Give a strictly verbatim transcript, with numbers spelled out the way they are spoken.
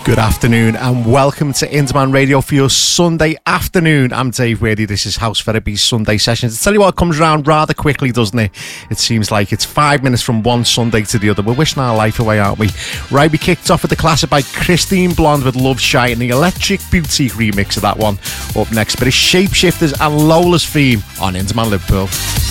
Good afternoon and welcome to Interman Radio for your Sunday afternoon. I'm Dave Worthy. This is House Therapy's Sunday Sessions. I tell you what, it comes around rather quickly, doesn't it? It seems like it's five minutes from one Sunday to the other. We're wishing our life away, aren't we? Right, we kicked off with the classic by Christine Blonde with Love Shy and the Electric Boutique remix of that one. Up next, but it's Shapeshifters and Lola's theme on Interman Liverpool.